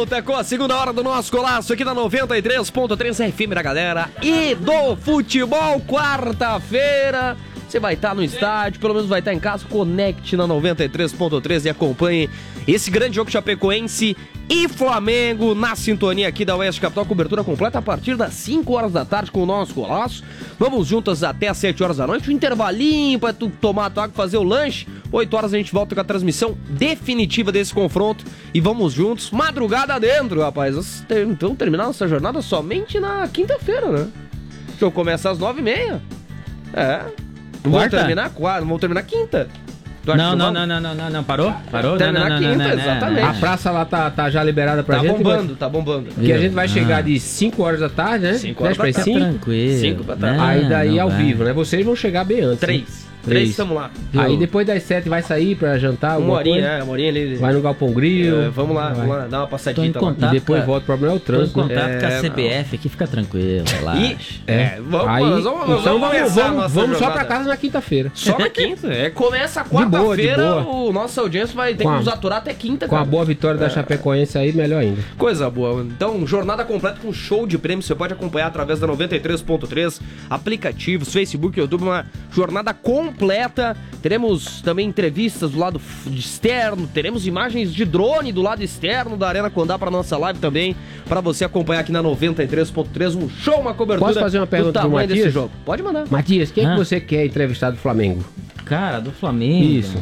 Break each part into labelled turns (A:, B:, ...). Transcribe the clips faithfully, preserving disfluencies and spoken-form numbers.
A: volta com a segunda hora do nosso Golaço aqui na noventa e três ponto três F M da galera e do futebol. Quarta-feira você vai estar no estádio, pelo menos vai estar em casa. Conecte na noventa e três ponto três e acompanhe esse grande jogo chapecoense e Flamengo na sintonia aqui da Oeste Capital. Cobertura completa a partir das cinco horas da tarde com o nosso Golaço. Vamos juntas até as sete horas da noite. Um intervalinho para tu tomar a tua água, fazer o lanche. oito horas a gente volta com a transmissão definitiva desse confronto. E vamos juntos, madrugada dentro, rapaz. Então terminar nossa jornada somente na quinta-feira, né? O jogo começa às nove e meia. É. Não vamos terminar quarta, não vamos terminar quinta.
B: Não, não, não, não, não, não, não, parou? Parou?
A: Terminar
B: não, não,
A: quinta,
B: não, não, não,
A: exatamente.
C: A praça lá tá, tá já liberada pra
A: tá
C: gente.
A: Bombando,
C: mas...
A: Tá bombando,
C: Porque a gente vai chegar
B: ah.
C: de cinco horas da tarde, né?
A: cinco horas da tarde.
B: Tranquilo.
A: cinco da tarde.
C: Aí daí
B: não
C: ao
B: vai.
C: vivo, né? Vocês vão chegar bem antes.
A: três.
C: Né?
A: Três, estamos lá.
C: Aí depois das sete vai sair pra jantar.
A: Uma horinha,
C: coisa.
A: é, uma horinha ali.
C: Vai no Galpão Grill.
A: É, vamos lá,
C: vai.
A: vamos lá, dar uma passadinha.
B: Tô em contato.
C: E depois
B: Tá,
C: volta. O problema é o
B: Tô em
C: trânsito. né?
B: contato
A: É,
B: com a C B
A: não.
B: F aqui, fica tranquilo, relaxa.
A: E, é, vamos,
C: Aí,
A: vamos, vamos,
C: então vamos,
A: começar a
C: vamos,
A: nossa
C: vamos só
A: jornada.
C: pra casa na quinta-feira.
A: Só na quinta. É, começa a
C: boa, de
A: quarta-feira,
C: boa.
A: o nossa audiência vai ter
C: Com
A: que
C: a-
A: nos aturar até quinta,
C: Com a
A: cara.
C: boa vitória da Chapecoense aí, melhor ainda.
A: Coisa boa. Então, jornada completa com show de prêmios. Você pode acompanhar através da noventa e três ponto três, aplicativos, Facebook, YouTube, uma jornada completa. Teremos também entrevistas do lado externo, teremos imagens de drone do lado externo da Arena Condá para nossa live também, para você acompanhar aqui na noventa e três ponto três. Um show, uma cobertura.
C: Posso fazer uma pergunta
A: do
C: pro
A: tamanho
C: Matias?
A: desse jogo? Pode mandar.
C: Matias, quem é
B: Ah.
C: que você quer entrevistar do Flamengo?
B: Cara, do Flamengo.
C: Isso.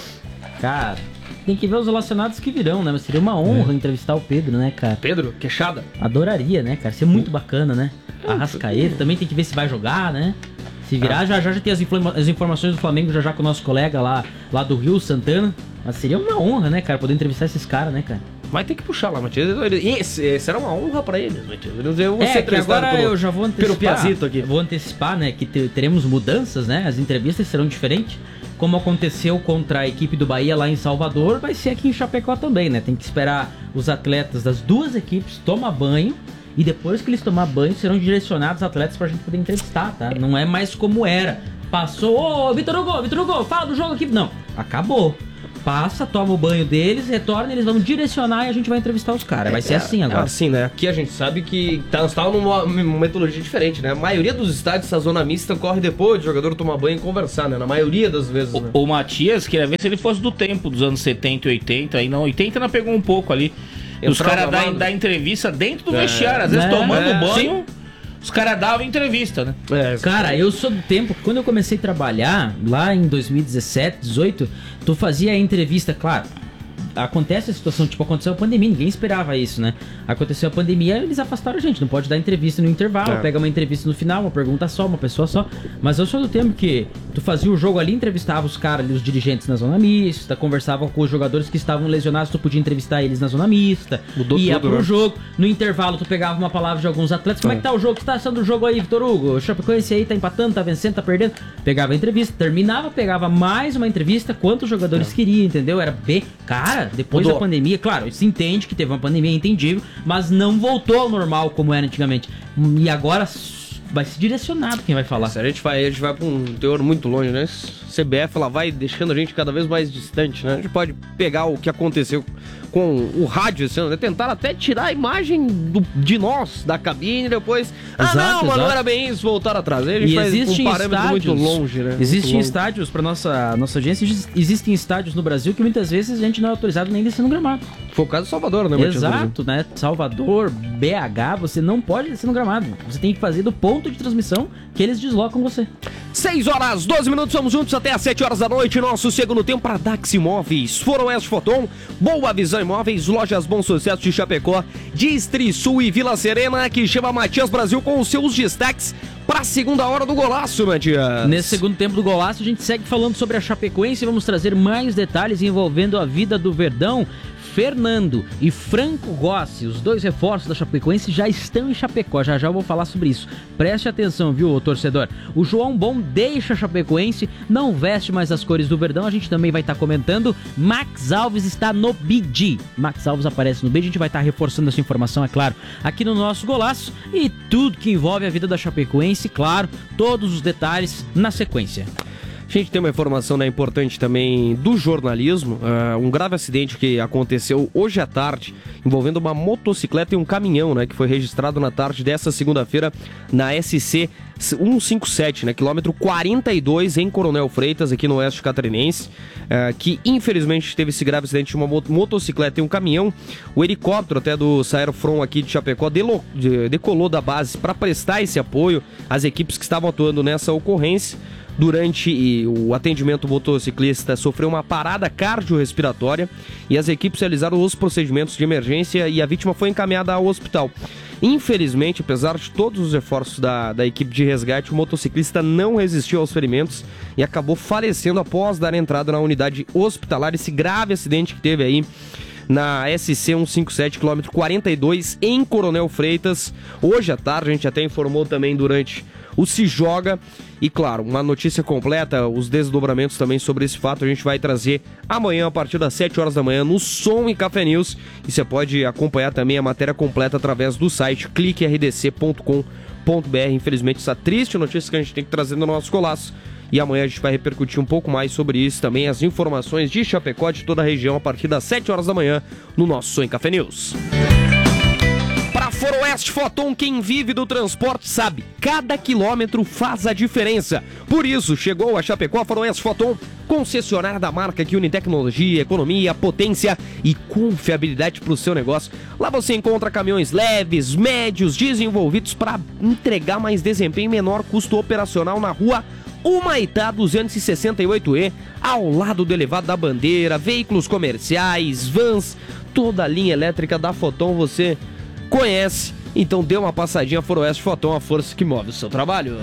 B: Cara, tem que ver os relacionados que virão, né? Mas seria uma honra entrevistar o Pedro, né, cara?
A: Pedro, queixada.
B: Adoraria, né, cara? Seria muito bacana, né? Arrascaeta, também tem que ver se vai jogar, né? Se virar, já já já tem as, informa- as informações do Flamengo, já já com o nosso colega lá, lá do Rio, Santana. Mas seria uma honra, né, cara, poder entrevistar esses caras, né, cara?
A: Vai ter que puxar lá, Matias. Esse, esse era uma honra pra eles, Matias. Eu vou
B: É,
A: ser
B: que
A: entrevistado
B: agora
A: pelo-
B: eu já vou
A: pelo
B: antecipar.
A: Piazito aqui.
B: Eu vou antecipar, né, que te- teremos mudanças, né? As entrevistas serão diferentes. Como aconteceu contra a equipe do Bahia lá em Salvador, vai ser aqui em Chapecó também, né? Tem que esperar os atletas das duas equipes tomar banho. E depois que eles tomar banho, serão direcionados atletas pra gente poder entrevistar, tá? Não é mais como era. Passou, ô, Vitor Hugo, Vitor Hugo, fala do jogo aqui. Não, acabou. Passa, toma o banho deles, retorna, eles vão direcionar e a gente vai entrevistar os caras. Vai ser
A: É,
B: assim agora.
A: É assim, né? Aqui a gente sabe que tá, está numa uma metodologia diferente, né? A maioria dos estádios, essa zona mista corre depois do jogador tomar banho e conversar, né? Na maioria das vezes, né?
D: O, o Matias queria ver se ele fosse do tempo dos anos setenta e oitenta. Aí não, oitenta ainda pegou um pouco ali. E os
A: Entrava
D: caras
A: lá,
D: da, da entrevista dentro do
A: É.
D: vestiário, às vezes
B: É.
D: tomando
A: É.
D: banho, os caras davam entrevista, né?
A: É,
B: Cara, eu sou do tempo que quando eu comecei a trabalhar, lá em dois mil e dezessete, dezoito, tu fazia a entrevista, claro. Acontece a situação, tipo, aconteceu a pandemia, ninguém esperava isso, né? Aconteceu a pandemia, eles afastaram a gente, não pode dar entrevista no intervalo,
A: É.
B: pega uma entrevista no final, uma pergunta só, uma pessoa só. Mas eu sou do tempo que tu fazia o jogo ali, entrevistava os caras ali, os dirigentes na zona mista, conversava com os jogadores que estavam lesionados, tu podia entrevistar eles na zona mista,
A: Mudou
B: ia
A: tudo,
B: pro
A: né?
B: jogo, no intervalo tu pegava uma palavra de alguns atletas, como é que tá o jogo, que tá achando o jogo aí, Vitor Hugo? O Chapecoense aí tá empatando, tá vencendo, tá perdendo? Pegava a entrevista, terminava, pegava mais uma entrevista, quantos jogadores queriam, entendeu? Era B. Cara, depois
A: Mudou.
B: da pandemia, claro, se entende que teve uma pandemia, é entendível, mas não voltou ao normal como era antigamente. E agora vai ser direcionado quem vai falar.
A: Se a gente vai, a gente vai pra um teor muito longe, né? C B F, ela vai deixando a gente cada vez mais distante, né? A gente pode pegar o que aconteceu com o rádio esse ano, né? Tentaram até tirar a imagem do, de nós, da cabine, depois... Ah,
B: Exato,
A: não, mas não
B: exato.
A: era bem isso, voltaram atrás. Aí a gente
B: E
A: faz um
B: existem
A: parâmetro
B: estádios,
A: muito longe, né?
B: Existem
A: Muito longo.
B: estádios, para nossa, nossa audiência, exis- existem estádios no Brasil que muitas vezes a gente não é autorizado nem descer no gramado.
A: Foi o caso de Salvador, né, Matias?
B: Exato, né? Salvador, B H, você não pode descer no gramado. Você tem que fazer do ponto de transmissão que eles deslocam você.
A: seis horas, doze minutos, vamos juntos até às sete horas da noite, nosso segundo tempo para Dax Imóveis, Foroeste Foton, Boa Visão Imóveis, Lojas Bom Sucesso de Chapecó, Distri Sul e Vila Serena, que chama Matias Brasil com os seus destaques para a segunda hora do Golaço, Matias.
B: Nesse segundo tempo do Golaço, a gente segue falando sobre a Chapecoense e vamos trazer mais detalhes envolvendo a vida do Verdão. Fernando e Franco Gossi, os dois reforços da Chapecoense, já estão em Chapecó. Já já eu vou falar sobre isso. Preste atenção, viu, torcedor? O João Bom deixa a Chapecoense, não veste mais as cores do Verdão. A gente também vai estar comentando. Max Alves está no B D. Max Alves aparece no B D. A gente vai estar reforçando essa informação, é claro, aqui no nosso Golaço. E tudo que envolve a vida da Chapecoense, claro, todos os detalhes na sequência.
A: A gente tem uma informação, né, importante também do jornalismo, uh, um grave acidente que aconteceu hoje à tarde, envolvendo uma motocicleta e um caminhão, né, que foi registrado na tarde dessa segunda-feira na S C cento e cinquenta e sete, né, quilômetro quarenta e dois, em Coronel Freitas, aqui no oeste catarinense, uh, que infelizmente teve esse grave acidente de uma mot- motocicleta e um caminhão. O helicóptero até do Saerofrom aqui de Chapecó delo- de- decolou da base para prestar esse apoio às equipes que estavam atuando nessa ocorrência. Durante o atendimento, o motociclista sofreu uma parada cardiorrespiratória e as equipes realizaram os procedimentos de emergência e a vítima foi encaminhada ao hospital. Infelizmente, apesar de todos os esforços da, da equipe de resgate, o motociclista não resistiu aos ferimentos e acabou falecendo após dar entrada na unidade hospitalar. Esse grave acidente que teve aí na S C cento e cinquenta e sete, quilômetro quarenta e dois, em Coronel Freitas. Hoje à tarde, a gente até informou também durante o Se Joga. E claro, uma notícia completa, os desdobramentos também sobre esse fato, a gente vai trazer amanhã a partir das sete horas da manhã no Som e Café News. E você pode acompanhar também a matéria completa através do site clique r d c ponto com ponto b r. Infelizmente, essa triste notícia que a gente tem que trazer no nosso Golaço. E amanhã a gente vai repercutir um pouco mais sobre isso, também as informações de Chapecó, de toda a região, a partir das sete horas da manhã no nosso Som e Café News. Para Foroeste Foton, quem vive do transporte sabe, cada quilômetro faz a diferença. Por isso, chegou a Chapecó Foroeste Foton, concessionária da marca que une tecnologia, economia, potência e confiabilidade para o seu negócio. Lá você encontra caminhões leves, médios, desenvolvidos para entregar mais desempenho e menor custo operacional na rua Humaitá duzentos e sessenta e oito E, ao lado do elevado da Bandeira, veículos comerciais, vans, toda a linha elétrica da Foton você conhece. Então dê uma passadinha Foroeste Foton, a força que move o seu trabalho.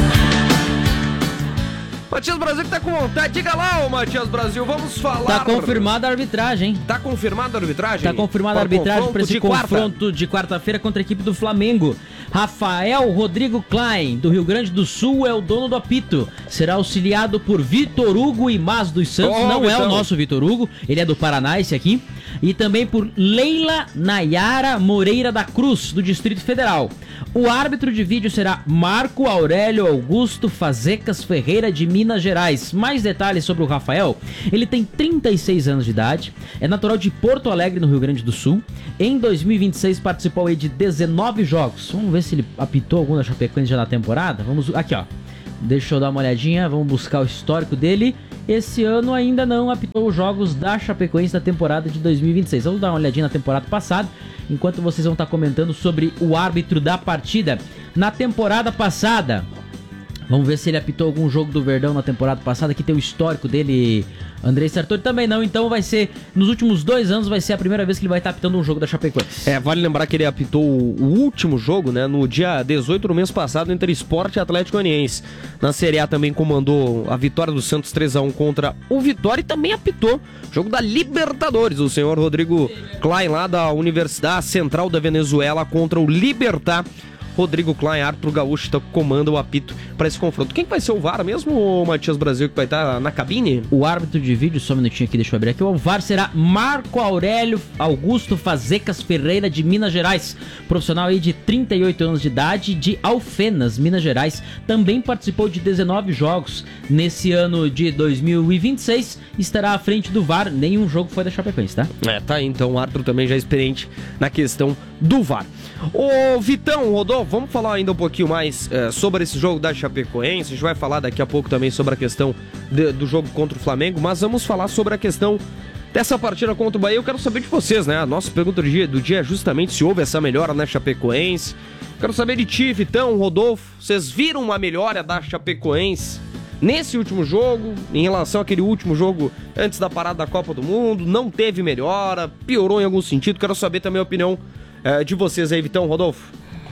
A: Matias Brasil que tá com vontade, diga lá, ô Matias Brasil, vamos falar.
B: Tá confirmada a arbitragem, hein?
A: Tá confirmada a arbitragem?
B: Tá confirmada a arbitragem para esse
A: de
B: confronto
A: quarta.
B: de quarta-feira contra a equipe do Flamengo. Rafael Rodrigo Klein, do Rio Grande do Sul, é o dono do apito. Será auxiliado por Vitor Hugo Imaz dos Santos.
A: Oh,
B: Não
A: Vitão.
B: é o nosso Vitor Hugo, ele é do Paraná, esse aqui. E também por Leila Nayara Moreira da Cruz, do Distrito Federal. O árbitro de vídeo será Marco Aurélio Augusto Fazecas Ferreira, de Minas Gerais. Mais detalhes sobre o Rafael: ele tem trinta e seis anos de idade, é natural de Porto Alegre, no Rio Grande do Sul. Em dois mil e vinte e seis participou aí de dezenove jogos. Vamos ver se ele apitou algum da Chapecoense já na temporada. Vamos aqui, ó. Deixa eu dar uma olhadinha, vamos buscar o histórico dele. Esse ano ainda não apitou os jogos da Chapecoense da temporada de dois mil e vinte e seis. Vamos dar uma olhadinha na temporada passada, enquanto vocês vão estar comentando sobre o árbitro da partida. Na temporada passada, vamos ver se ele apitou algum jogo do Verdão na temporada passada. Aqui tem o histórico dele, Andrei Sartori. Também não, então vai ser, nos últimos dois anos, vai ser a primeira vez que ele vai estar apitando um jogo da Chapecoense.
A: É, vale lembrar que ele apitou o último jogo, né, no dia dezoito do mês passado, entre Sport e Atlético Goianiense. Na Série A também comandou a vitória do Santos três a um contra o Vitória e também apitou jogo da Libertadores. O senhor Rodrigo Klein, lá da Universidade Central da Venezuela, contra o Libertad. Rodrigo Klein, árbitro gaúcho, tá, comanda o apito para esse confronto. Quem vai ser o V A R mesmo, o Matias Brasil, que vai estar na cabine?
B: O árbitro de vídeo, só um minutinho aqui, deixa eu abrir aqui. O V A R será Marco Aurélio Augusto Fazecas Ferreira, de Minas Gerais. Profissional aí de trinta e oito anos de idade, de Alfenas, Minas Gerais. Também participou de dezenove jogos nesse ano de dois mil e vinte e seis. Estará à frente do V A R. Nenhum jogo foi da Chapecoense, tá?
A: É, tá aí, então o árbitro também já experiente na questão do V A R. Ô Vitão, Rodolfo, vamos falar ainda um pouquinho mais é, sobre esse jogo da Chapecoense. A gente vai falar daqui a pouco também sobre a questão de, do jogo contra o Flamengo, mas vamos falar sobre a questão dessa partida contra o Bahia. Eu quero saber de vocês, né? A nossa pergunta do dia, do dia é justamente se houve essa melhora na Chapecoense. Quero saber de ti, Vitão, Rodolfo, vocês viram uma melhora da Chapecoense nesse último jogo, em relação àquele último jogo antes da parada da Copa do Mundo? Não teve melhora? Piorou em algum sentido? Quero saber também a opinião é, de vocês aí, Vitão, Rodolfo.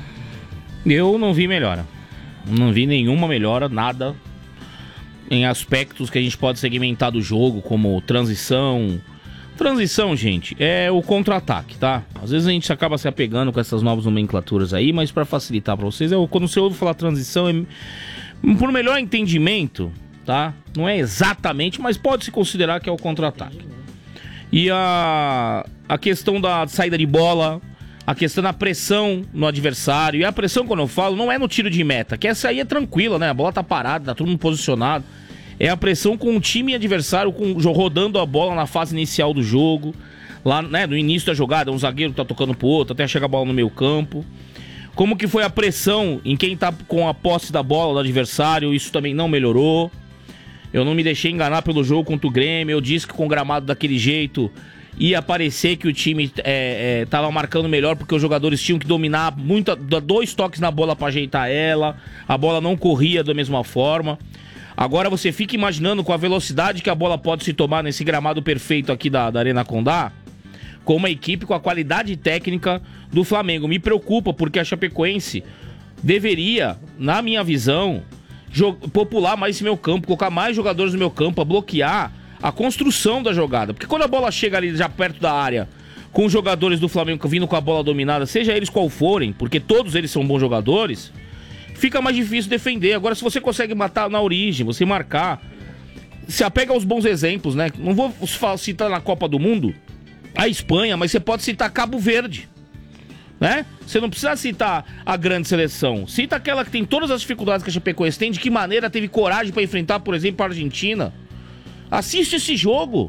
D: Eu não vi melhora. Não vi nenhuma melhora, nada. Em aspectos que a gente pode segmentar do jogo, como transição. Transição, gente, é o contra-ataque, tá? Às vezes a gente acaba se apegando com essas novas nomenclaturas aí, mas pra facilitar pra vocês, é, quando você ouve falar transição, é, por melhor entendimento, tá? Não é exatamente, mas pode se considerar que é o contra-ataque. E a, a questão da saída de bola, a questão da pressão no adversário. E a pressão, quando eu falo, não é no tiro de meta, que essa aí é tranquila, né? A bola tá parada, tá todo mundo posicionado. É a pressão com o time adversário com, rodando a bola na fase inicial do jogo. Lá, né, no início da jogada, um zagueiro tá tocando pro outro, até chegar a bola no meio campo. Como que foi a pressão em quem tá com a posse da bola do adversário, isso também não melhorou. Eu não me deixei enganar pelo jogo contra o Grêmio, eu disse que com o gramado daquele jeito ia parecer que o time é, é, tava marcando melhor, porque os jogadores tinham que dominar muito, dois toques na bola pra ajeitar ela, a bola não corria da mesma forma. Agora você fica imaginando com a velocidade que a bola pode se tomar nesse gramado perfeito aqui da, da Arena Condá, com uma equipe com a qualidade técnica do Flamengo. Me preocupa porque a Chapecoense deveria, na minha visão, popular mais esse meu campo, colocar mais jogadores no meu campo para bloquear a construção da jogada. Porque quando a bola chega ali já perto da área, com os jogadores do Flamengo vindo com a bola dominada, seja eles qual forem, porque todos eles são bons jogadores, fica mais difícil defender. Agora, se você consegue matar na origem, você marcar, se apega aos bons exemplos, né? Não vou citar na Copa do Mundo a Espanha, mas você pode citar Cabo Verde, né? Você não precisa citar a grande seleção. Cita aquela que tem todas as dificuldades que a Chapecoense tem, de que maneira teve coragem para enfrentar, por exemplo, a Argentina. Assiste esse jogo,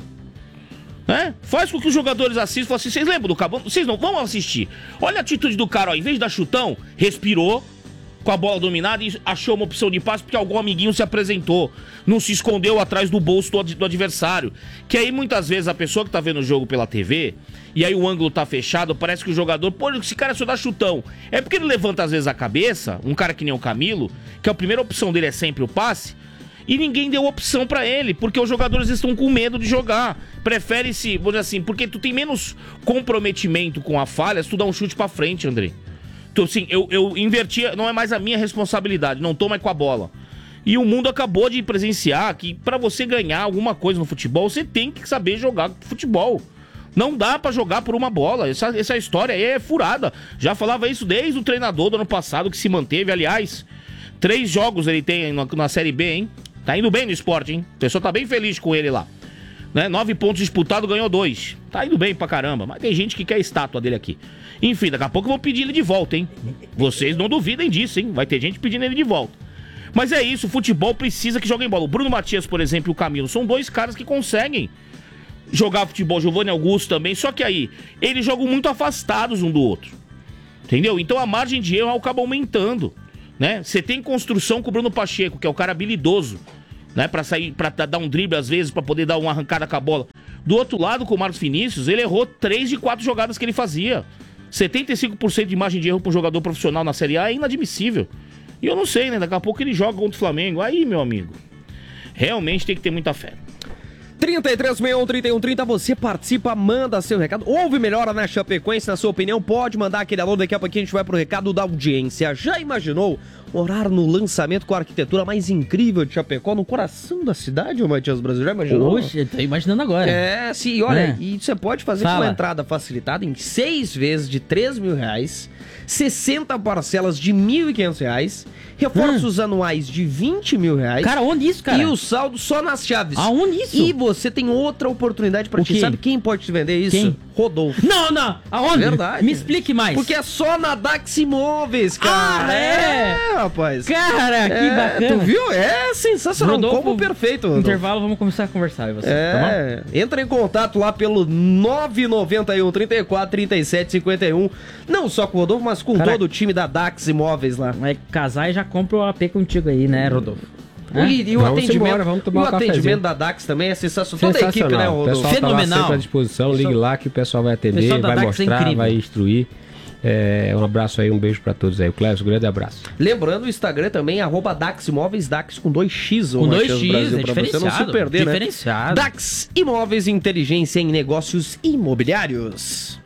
D: né? Faz com que os jogadores assistam. Fala assim, vocês lembram do Cabo? Vocês não vão assistir. Olha a atitude do cara, ó. Em vez de dar chutão, respirou com a bola dominada e achou uma opção de passe porque algum amiguinho se apresentou. Não se escondeu atrás do bolso do, do adversário. Que aí muitas vezes a pessoa que tá vendo o jogo pela T V, e aí o ângulo tá fechado, parece que o jogador, pô, esse cara só dá chutão. É porque ele levanta às vezes a cabeça, um cara que nem o Camilo, que a primeira opção dele é sempre o passe, e ninguém deu opção pra ele, porque os jogadores estão com medo de jogar. Prefere-se, vou dizer assim, porque tu tem menos comprometimento com a falha se tu dá um chute pra frente, André. Então, assim, eu, eu inverti, não é mais a minha responsabilidade, não tô mais com a bola. E o mundo acabou de presenciar que pra você ganhar alguma coisa no futebol, você tem que saber jogar futebol. Não dá pra jogar por uma bola, essa, essa história aí é furada. Já falava isso desde o treinador do ano passado, que se manteve, aliás, três jogos ele tem na, na Série B, hein? Tá indo bem no esporte, hein? O pessoal tá bem feliz com ele lá. Né? Nove pontos disputados, ganhou dois. Tá indo bem pra caramba, mas tem gente que quer a estátua dele aqui. Enfim, daqui a pouco eu vou pedir ele de volta, hein? Vocês não duvidem disso, hein? Vai ter gente pedindo ele de volta. Mas é isso, o futebol precisa que joguem bola. O Bruno Matias, por exemplo, e o Camilo, são dois caras que conseguem jogar futebol. Giovanni Augusto também, só que aí, eles jogam muito afastados um do outro. Entendeu? Então a margem de erro acaba aumentando, né? Você tem construção com o Bruno Pacheco, que é o cara habilidoso, né? Pra sair, pra dar um drible às vezes, pra poder dar uma arrancada com a bola. Do outro lado, com o Marcos Vinícius, ele errou três de quatro jogadas que ele fazia. setenta e cinco por cento de margem de erro para um jogador profissional na Série A é inadmissível. E eu não sei, né? Daqui a pouco ele joga contra o Flamengo. Aí, meu amigo, realmente tem que ter muita fé.
A: trinta e três, sessenta e um, trinta e um, trinta, você participa, manda seu recado. Houve melhora na Chapecoense, na sua opinião? Pode mandar aquele alô, daqui a pouquinho a gente vai pro recado da audiência. Já imaginou morar no lançamento com a arquitetura mais incrível de Chapecó, no coração da cidade, ô Matias Brasil? Já imaginou?
B: Hoje, tô imaginando agora.
A: É, sim, olha,
B: É.
A: e você pode fazer
B: Fala.
A: com uma entrada facilitada em seis vezes de três mil reais, sessenta parcelas de mil e quinhentos reais, reforços anuais de vinte mil reais.
B: Cara, onde isso, cara?
A: E o saldo só nas chaves.
B: Aonde isso?
A: E você tem outra oportunidade pra
B: O
A: ti.
B: quê?
A: Sabe quem pode te vender isso?
B: Quem?
A: Rodolfo.
B: Não, não. Aonde?
A: Verdade.
B: Me explique mais.
A: Porque é só na Dax Imóveis, cara.
B: Ah, é?
A: É, rapaz.
B: Cara, que
A: É,
B: bacana.
A: tu viu? É sensacional.
B: Rodolfo,
A: Como perfeito, Rodolfo.
B: Intervalo, vamos começar a conversar. E você, tá
A: É, entra em contato lá pelo nove nove um, trinta e quatro, trinta e sete, cinquenta e um. Não só com o Rodolfo, mas com
B: Caraca.
A: todo o time da Dax Imóveis lá.
B: bom? Vai casar e já compra o A P contigo aí, né, Rodolfo? Hã?
A: E, e o
C: Vamos
A: atendimento,
C: embora, vamos tomar
A: e o
C: um cafezinho.
A: atendimento da Dax também é sensacional. Toda a equipe, né,
C: Sensacional. O
A: Rodolfo?
C: pessoal tá lá
B: Fenomenal.
C: sempre à disposição. Ligue lá que o pessoal vai atender,
B: Pessoal da
C: vai
B: Dax é
C: mostrar,
B: incrível.
C: vai instruir. É, um abraço aí, um beijo pra todos aí. O Cléber, um grande abraço.
A: Lembrando o Instagram também, arroba Dax Imóveis, Dax com dois X. ô
B: Com dois
A: Matias
B: X,
A: Brasil,
B: é
A: pra você não se
B: diferenciado,
A: perder, né?
B: diferenciado.
A: Dax Imóveis, inteligência em negócios imobiliários.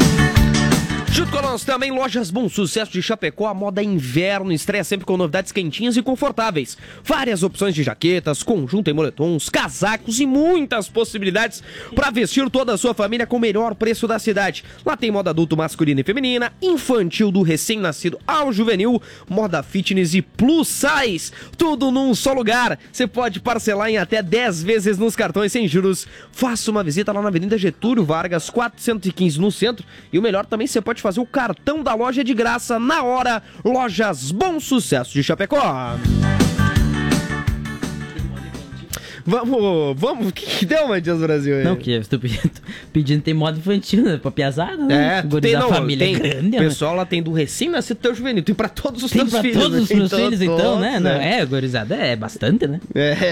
A: Junto com nós também, Lojas Bom Sucesso de Chapecó, a moda inverno, estreia sempre com novidades quentinhas e confortáveis. Várias opções de jaquetas, conjunto e moletons, casacos e muitas possibilidades para vestir toda a sua família com o melhor preço da cidade. Lá tem moda adulto masculina e feminina, infantil do recém-nascido ao juvenil, moda fitness e plus size. Tudo num só lugar. Você pode parcelar em até dez vezes nos cartões sem juros. Faça uma visita lá na Avenida Getúlio Vargas, quatrocentos e quinze no centro. E o melhor também, você pode fazer o cartão da loja de graça na hora. Lojas Bom Sucesso de Chapecó. Vamos, vamos. O que, que deu, Matias Brasil? Aí?
B: Não, que eu tô pedindo, pedindo tem modo infantil, né? Pra piazada, né?
A: É, tu
B: Guri
A: tem,
B: da
A: não,
B: família
A: tem,
B: grande,
A: o
B: né?
A: pessoal lá tem do recém-nascido até o juvenil, tem pra todos os
B: Tem
A: teus
B: pra
A: filhos.
B: todos os
A: né?
B: meus
A: Então,
B: filhos, então,
A: todos,
B: né? Não, é, gurizada, é bastante, né?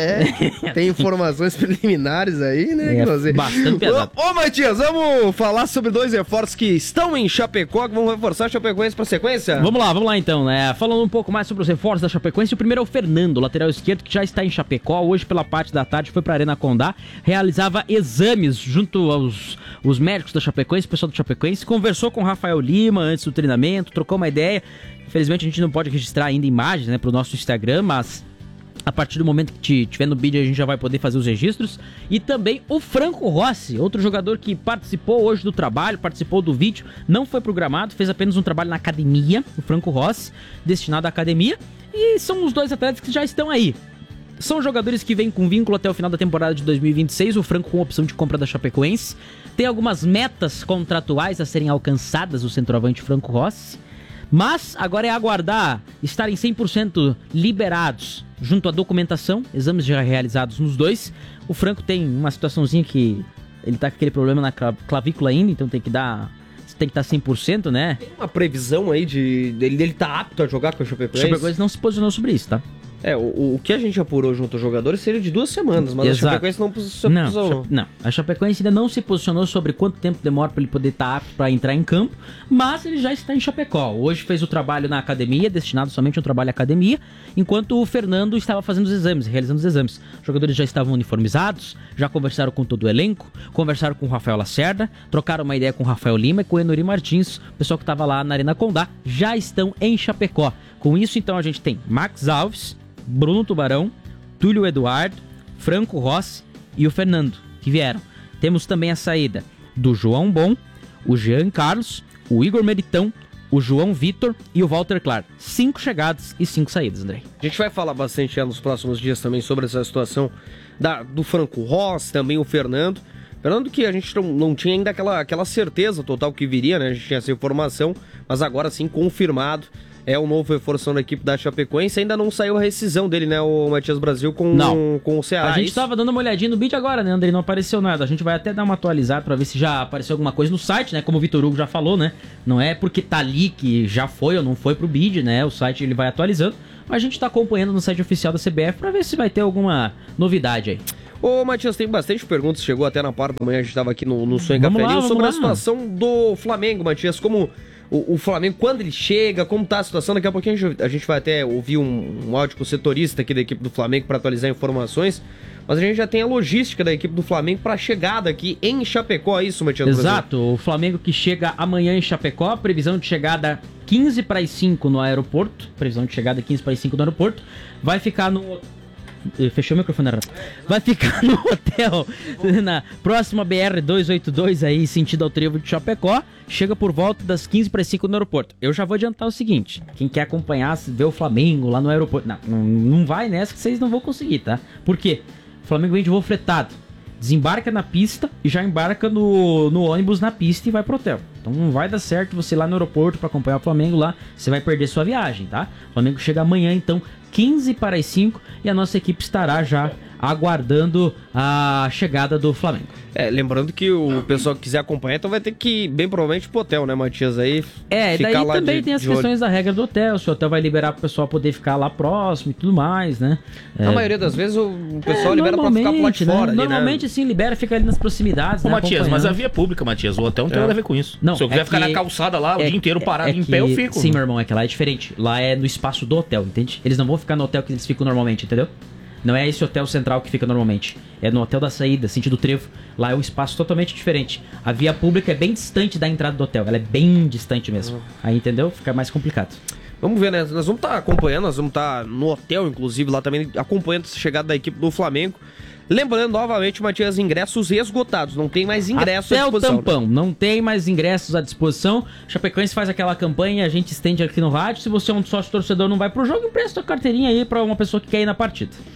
A: É, tem informações preliminares aí, né?
B: É,
A: que você-
B: bastante pesado.
A: Ô, ô, Matias, vamos falar sobre dois reforços que estão em Chapecó, que vão reforçar a Chapecoense pra sequência?
B: Vamos lá, vamos lá então, né? Falando um pouco mais sobre os reforços da Chapecoense, o primeiro é o Fernando, lateral esquerdo, que já está em Chapecó. Hoje, pela parte da tarde, foi pra Arena Condá, realizava exames junto aos os médicos da Chapecoense, o pessoal do Chapecoense, conversou com o Rafael Lima antes do treinamento, trocou uma ideia. Infelizmente, a gente não pode registrar ainda imagens, né, pro nosso Instagram, mas a partir do momento que tiver no vídeo, a gente já vai poder fazer os registros. E também o Franco Rossi, outro jogador que participou hoje do trabalho, participou do vídeo, não foi programado, fez apenas um trabalho na academia, o Franco Rossi, destinado à academia. E são os dois atletas que já estão aí. São jogadores que vêm com vínculo até o final da temporada de dois mil e vinte e seis, o Franco com opção de compra da Chapecoense. Tem algumas metas contratuais a serem alcançadas, o centroavante Franco Rossi. Mas agora é aguardar estarem cem por cento liberados junto à documentação, exames já realizados nos dois. O Franco tem uma situaçãozinha que ele tá com aquele problema na clavícula ainda, então tem que dar... tem que estar cem por cento, né?
A: Tem uma previsão aí de dele, dele tá apto a jogar com a
B: O
A: Chapecoense?
B: Chapecoense não se posicionou sobre isso, tá?
A: É, o, o que a gente apurou junto aos jogadores seria de duas semanas, mas
B: Exato.
A: a Chapecoense não se
B: Não,
A: posicionou.
B: Cha- não, a Chapecoense ainda não se posicionou sobre quanto tempo demora para ele poder estar apto para entrar em campo, mas ele já está em Chapecó. Hoje fez o trabalho na academia, destinado somente a um trabalho à academia, enquanto o Fernando estava fazendo os exames, realizando os exames. Os jogadores já estavam uniformizados, já conversaram com todo o elenco, conversaram com o Rafael Lacerda, trocaram uma ideia com o Rafael Lima e com o Enori Martins, o pessoal que estava lá na Arena Condá, já estão em Chapecó. Com isso, então, a gente tem Max Alves, Bruno Tubarão, Túlio Eduardo, Franco Rossi e o Fernando, que vieram. Temos também a saída do João Bom, o Jean Carlos, o Igor Meritão, o João Vitor e o Walter Clark. Cinco chegadas e cinco saídas, André.
A: A gente vai falar bastante já nos próximos dias também sobre essa situação da, do Franco Rossi, também o Fernando. Fernando que a gente não, não tinha ainda aquela, aquela certeza total que viria, né? A gente tinha essa informação, mas agora sim confirmado. É o novo reforço da equipe da Chapecoense. Ainda não saiu a rescisão dele, né, o Matias Brasil, com,
B: Não.
A: com o Ceará.
B: A gente
A: isso?
B: tava dando uma olhadinha no vídeo agora, né, André? Não apareceu nada. A gente vai até dar uma atualizada pra ver se já apareceu alguma coisa no site, né? Como o Vitor Hugo já falou, né? Não é porque tá ali que já foi ou não foi pro bid, né? O site ele vai atualizando. Mas a gente tá acompanhando no site oficial da C B F pra ver se vai ter alguma novidade aí.
A: Ô, Matias, tem bastante perguntas. Chegou até na parte da manhã, a gente tava aqui no, no Sonho
B: Vamos
A: Café
B: lá,
A: News,
B: vamos
A: sobre
B: lá.
A: a situação do Flamengo, Matias. Como o, o Flamengo, quando ele chega, como tá a situação. Daqui a pouquinho a gente, a gente vai até ouvir um, um áudio com o setorista aqui da equipe do Flamengo para atualizar informações. Mas a gente já tem a logística da equipe do Flamengo para chegada aqui em Chapecó, é isso, Matias?
B: Exato, o Flamengo que chega amanhã em Chapecó, previsão de chegada quinze para as cinco no aeroporto, previsão de chegada quinze para as cinco no aeroporto, vai ficar no... Fechou o microfone, Renato. Vai ficar no hotel na próxima B R duzentos e oitenta e dois aí, sentido ao trevo de Chapecó. Chega por volta das quinze para as cinco no aeroporto. Eu já vou adiantar o seguinte: quem quer acompanhar, ver o Flamengo lá no aeroporto, não, não, não vai nessa que vocês não vão conseguir, tá? Por quê? O Flamengo vem de voo fretado. Desembarca na pista e já embarca no, no ônibus na pista e vai pro hotel. Então não vai dar certo você ir lá no aeroporto para acompanhar o Flamengo lá, você vai perder sua viagem, tá? O Flamengo chega amanhã, então, quinze para as cinco, e a nossa equipe estará já aguardando a chegada do Flamengo.
A: É, lembrando que o pessoal que quiser acompanhar, então vai ter que ir bem provavelmente pro hotel, né, Matias? Aí
B: É, e daí
A: ficar lá
B: também
A: de-
B: tem as
A: de olho.
B: questões da regra do hotel, se o hotel vai liberar pro pessoal poder ficar lá próximo e tudo mais, né?
A: Na
B: É,
A: maioria das vezes o pessoal
B: é,
A: libera pra ficar pro lado de
B: normalmente, né?
A: fora ali, né?
B: Normalmente sim, libera, fica ali nas proximidades,
D: Ô,
B: né,
D: Matias, mas a
B: acompanhando.
D: via é pública, Matias, o hotel não tem
A: É.
D: nada a ver com isso.
B: Não,
D: Se eu quiser
B: é
D: ficar
B: que-
D: na calçada lá o
B: É-
D: dia inteiro parado
B: é
D: em
B: que-
D: pé, eu fico.
B: Sim, meu irmão, é que lá é diferente. Lá é no espaço do hotel, entende? Eles não vão ficar no hotel que eles ficam normalmente, entendeu? Não é esse hotel central que fica normalmente. É no hotel da saída, sentido trevo. Lá é um espaço totalmente diferente. A via pública é bem distante da entrada do hotel. Ela é bem distante mesmo. Aí, entendeu? Fica mais complicado.
A: Vamos ver, né? Nós vamos estar acompanhando, nós vamos estar no hotel, inclusive, lá também, acompanhando essa chegada da equipe do Flamengo. Lembrando, novamente, Matias, ingressos esgotados. Não tem mais ingressos
B: Até
A: à
B: o
A: disposição. né?
B: tampão. Não tem mais ingressos à disposição. Chapecoense faz aquela campanha, a gente estende aqui no rádio. Se você é um sócio torcedor, não vai pro jogo, empresta a carteirinha aí pra uma pessoa que quer ir na partida.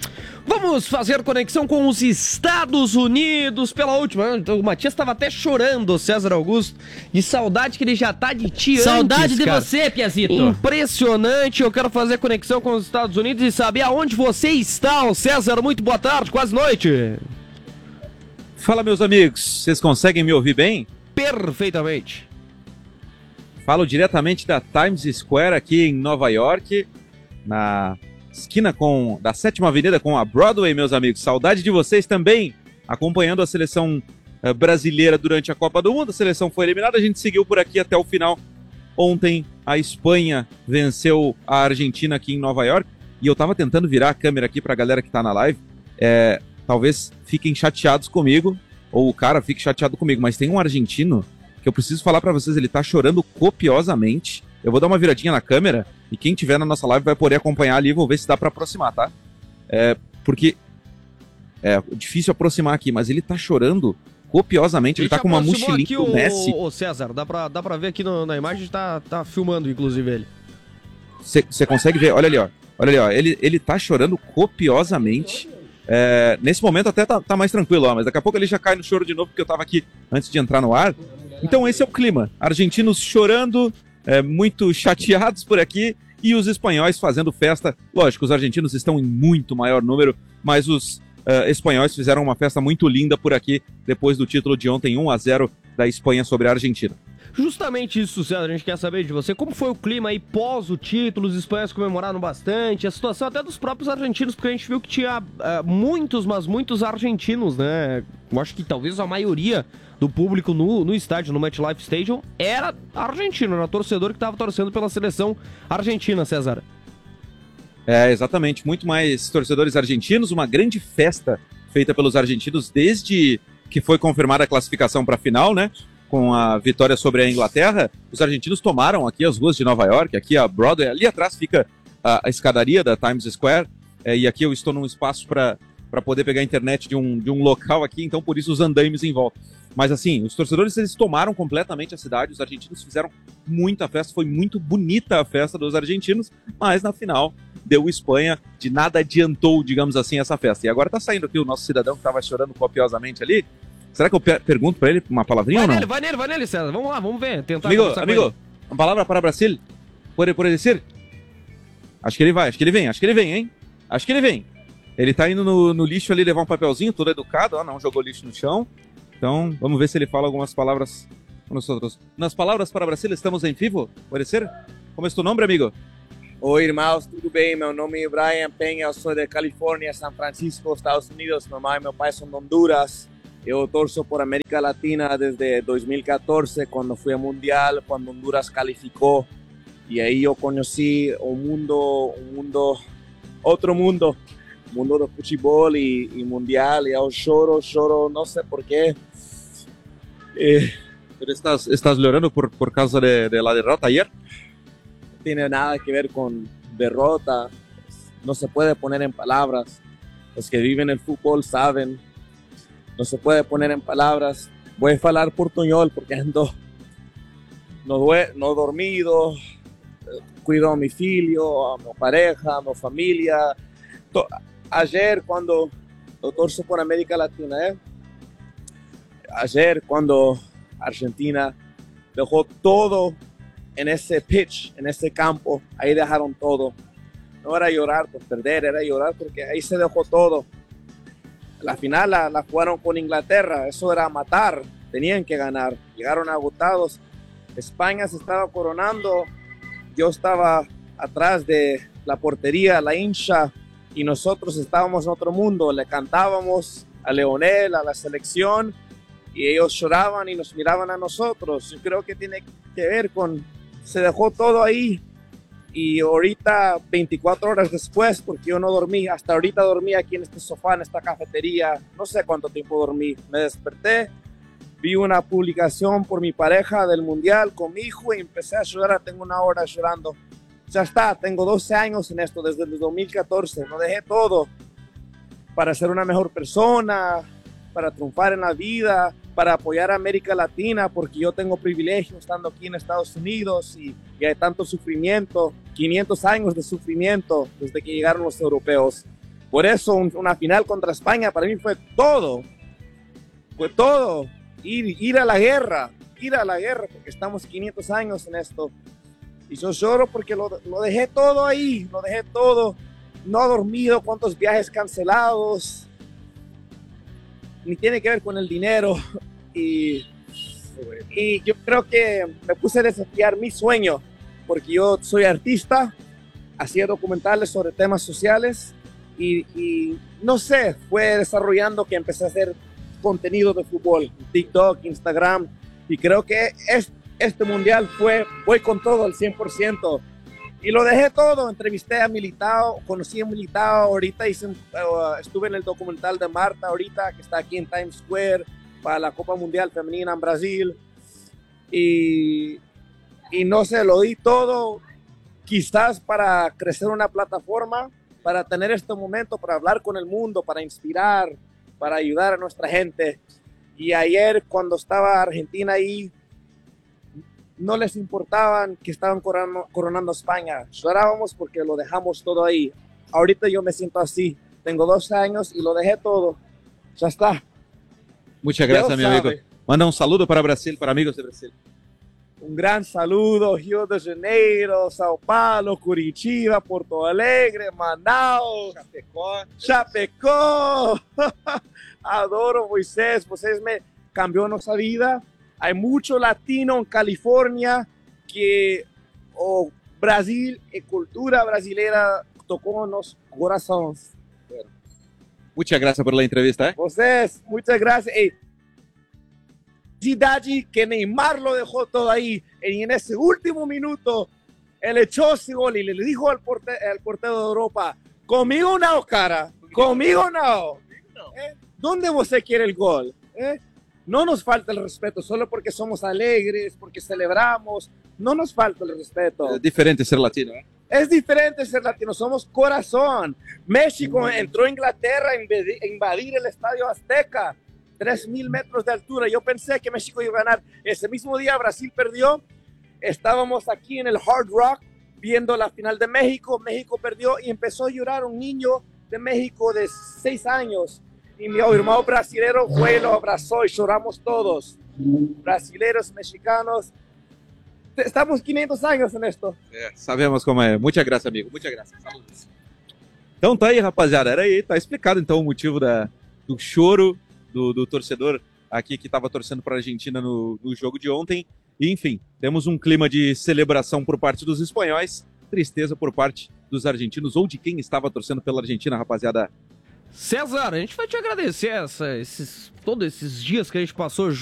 A: Vamos fazer conexão com os Estados Unidos pela última. O Matias estava até chorando, César Augusto, de saudade que ele já tá de ti
B: Saudade
A: antes,
B: de
A: cara.
B: você, Piazito.
A: Impressionante, eu quero fazer conexão com os Estados Unidos e saber aonde você está, ô César. Muito boa tarde, quase noite.
E: Fala, meus amigos, vocês conseguem me ouvir bem?
A: Perfeitamente.
E: Falo diretamente da Times Square aqui em Nova York, na esquina com, da sétima avenida com a Broadway, meus amigos. Saudade de vocês também, acompanhando a seleção uh, brasileira durante a Copa do Mundo. A seleção foi eliminada, a gente seguiu por aqui até o final. Ontem a Espanha venceu a Argentina aqui em Nova York. E eu tava tentando virar a câmera aqui pra galera que tá na live. É, talvez fiquem chateados comigo, ou o cara fique chateado comigo, mas tem um argentino que eu preciso falar pra vocês, ele tá chorando copiosamente. Eu vou dar uma viradinha na câmera e quem tiver na nossa live vai poder acompanhar ali. Vou ver se dá pra aproximar, tá? É, porque é difícil aproximar aqui, mas ele tá chorando copiosamente. Ele, ele tá com uma mochilinha
A: aqui,
E: do Messi.
A: Ô, César, dá pra, dá pra ver aqui no, na imagem, tá, tá filmando inclusive ele.
E: Você consegue ver? Olha ali, ó. Olha ali, ó. Ele, ele tá chorando copiosamente. É, nesse momento até tá, tá mais tranquilo, ó, mas daqui a pouco ele já cai no choro de novo, porque eu tava aqui antes de entrar no ar. Então esse é o clima. Argentinos chorando, é, muito chateados por aqui, e os espanhóis fazendo festa. Lógico, os argentinos estão em muito maior número, mas os uh, espanhóis fizeram uma festa muito linda por aqui, depois do título de ontem, um a zero da Espanha sobre a Argentina.
A: Justamente isso, César, a gente quer saber de você. Como foi o clima aí pós o título? Os espanhóis comemoraram bastante. A situação até dos próprios argentinos, porque a gente viu que tinha uh, muitos, mas muitos argentinos, né? Eu acho que talvez a maioria do público no, no estádio, no MetLife Stadium, era argentino, era torcedor que estava torcendo pela seleção argentina, César.
E: É, exatamente. Muito mais torcedores argentinos, uma grande festa feita pelos argentinos desde que foi confirmada a classificação para a final, né? Com a vitória sobre a Inglaterra. Os argentinos tomaram aqui as ruas de Nova York, aqui a Broadway, ali atrás fica a, a escadaria da Times Square, é, e aqui eu estou num espaço para para poder pegar a internet de um, de um local aqui, então por isso os andaimes em volta. Mas assim, os torcedores, eles tomaram completamente a cidade, os argentinos fizeram muita festa, foi muito bonita a festa dos argentinos, mas na final deu Espanha, de nada adiantou, digamos assim, essa festa. E agora tá saindo aqui o nosso cidadão que estava chorando copiosamente ali. Será que eu per pergunto para ele uma palavrinha
A: vai
E: ou não?
A: Nele, vai nele, vai nele, César, vamos lá, vamos ver, tentar
E: Amigo, amigo, uma palavra para Brasil, pode, pode dizer? Acho que ele vai, acho que ele vem, acho que ele vem, hein? Acho que ele vem. Ele tá indo no, no lixo ali levar um papelzinho, todo educado, ó, não jogou lixo no chão. Então, vamos ver se ele fala algumas palavras com nós outros. Nas palavras para Brasil, estamos em vivo? Pode ser? Como é o nome, amigo?
F: Oi, irmãos, tudo bem? Meu nome é Brian Penha, eu sou de Califórnia, São Francisco, Estados Unidos. Meu mãe e meu pai são de Honduras. Eu torço por América Latina desde dois mil e quatorze, quando fui ao Mundial, quando Honduras calificou. E aí eu conheci um mundo, um mundo, outro mundo. Mundo do futebol e, e mundial, e eu choro, choro, não sei porquê. Eh,
E: estás, estás llorando por, por causa de, de la derrota ayer?
F: No tiene nada que ver con derrota, no se puede poner en palabras. Los que viven el fútbol saben, no se puede poner en palabras. Voy a falar portuñol porque ando no, no dormido, cuido a mi filho, a mi pareja, a mi familia. Ayer cuando eu torço por América Latina, ¿eh? Ayer cuando Argentina dejó todo en ese pitch, en ese campo, ahí dejaron todo. No era llorar por perder, era llorar porque ahí se dejó todo. La final la, la jugaron con Inglaterra, eso era matar, tenían que ganar. Llegaron agotados, España se estaba coronando, yo estaba atrás de la portería, la hincha, y nosotros estábamos en otro mundo, le cantábamos a Leonel, a la selección, y ellos lloraban y nos miraban a nosotros. Yo creo que tiene que ver con, se dejó todo ahí, y ahorita, veinticuatro horas después, porque yo no dormí, hasta ahorita dormí aquí en este sofá, en esta cafetería, no sé cuánto tiempo dormí, me desperté, vi una publicación por mi pareja del Mundial con mi hijo y empecé a llorar, tengo una hora llorando. Ya está, tengo doce años en esto, desde el dos mil catorce, lo dejé todo para ser una mejor persona, para triunfar en la vida, para apoyar a América Latina, porque yo tengo privilegio estando aquí en Estados Unidos y, y hay tanto sufrimiento, quinientos años de sufrimiento desde que llegaron los europeos. Por eso un- una final contra España para mí fue todo. Fue todo. Ir, ir a la guerra, ir a la guerra, porque estamos quinientos años en esto. Y yo lloro porque lo, lo dejé todo ahí, lo dejé todo. No he dormido, cuántos viajes cancelados. Ni tiene que ver con el dinero. Y, y yo creo que me puse a desafiar mi sueño, porque yo soy artista, hacía documentales sobre temas sociales y, y no sé, fue desarrollando que empecé a hacer contenido de fútbol, TikTok, Instagram, y creo que es, este mundial fue, voy con todo al cien por ciento. Y lo dejé todo, entrevisté a Militao, conocí a Militao, ahorita hice, uh, estuve en el documental de Marta ahorita, que está aquí en Times Square, para la Copa Mundial Femenina en Brasil. Y, y no sé, lo di todo, quizás para crecer una plataforma, para tener este momento, para hablar con el mundo, para inspirar, para ayudar a nuestra gente. Y ayer cuando estaba Argentina ahí, no les importaban que estaban coronando, coronando a España. Llorábamos porque lo dejamos todo ahí. Ahorita yo me siento así. Tengo dos años y lo dejé todo. Ya está.
E: Muchas gracias,
F: Deus
E: mi amigo.
F: sabe.
E: Manda un saludo para Brasil, para amigos de Brasil.
F: Un gran saludo, Rio de Janeiro, Sao Paulo, Curitiba, Porto Alegre, Manaus, Chapecó. Chapecó. Adoro Moisés, Moisés me cambió nuestra vida. Hay mucho latino en California que oh, Brasil y cultura brasileira tocó en los corazones.
E: Muchas gracias por la entrevista, ¿eh?
F: Moisés, muchas gracias. Ey, Zidane, que Neymar lo dejó todo ahí, y en ese último minuto, él echó ese gol y le dijo al, porte, al portero de Europa, conmigo no, cara, conmigo no. ¿Eh? ¿Dónde usted quiere el gol? ¿Eh? No nos falta el respeto, solo porque somos alegres, porque celebramos, no nos falta el respeto.
E: Es diferente ser latino, ¿eh?
F: Es diferente ser latino, somos corazón. México entró a Inglaterra a invadi- a invadir el Estadio Azteca, tres mil metros de altura. Yo pensé que México iba a ganar. Ese mismo día Brasil perdió. Estábamos aquí en el Hard Rock viendo la final de México. México perdió y empezó a llorar un niño de México de seis años. Y mi hermano brasilero fue y lo abrazó y lloramos todos. Brasileros, mexicanos. Estamos quinientos años en esto.
E: É, sabemos como é. Muchas gracias, amigo. Muchas gracias. Saludos. Então tá aí, rapaziada. Era aí, tá explicado então o motivo da, do choro do, do torcedor aqui que estava torcendo para a Argentina no, no jogo de ontem. E, enfim, temos um clima de celebração por parte dos espanhóis, tristeza por parte dos argentinos ou de quem estava torcendo pela Argentina, rapaziada.
A: César, a gente vai te agradecer essa, esses, todos esses dias que a gente passou